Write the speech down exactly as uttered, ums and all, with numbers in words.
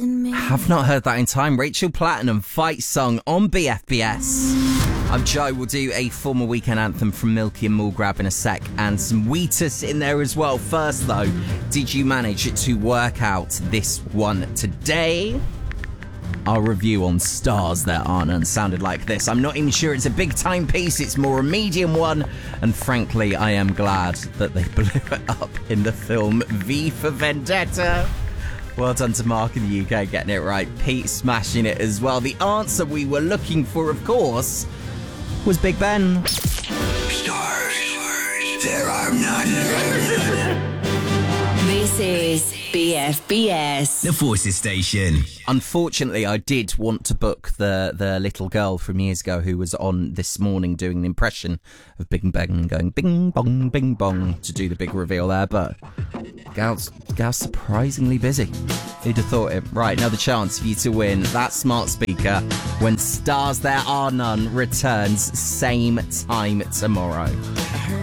missing me. Have not heard that in time. Rachel Platinum, Fight Song on B F B S. I'm Joe. We'll do a former weekend anthem from Milky and Mulgrab in a sec, and some Wheatus in there as well. First, though, did you manage to work out this one today? Our review on Stars There Are None sounded like this. I'm not even sure it's a big time piece, it's more a medium one, and frankly I am glad that they blew it up in the film V for Vendetta. Well done to Mark in the U K getting it right, Pete smashing it as well. The answer we were looking for, of course, was Big Ben. Stars, there are none. This is B F B S. The Forces Station. Unfortunately, I did want to book the, the little girl from years ago who was on this morning doing an impression of Big Ben and going bing bong bing bong to do the big reveal there, but Gal's, Gal's surprisingly busy. Who'd have thought it? Right, another chance for you to win that smart speaker when Stars There Are None returns same time tomorrow.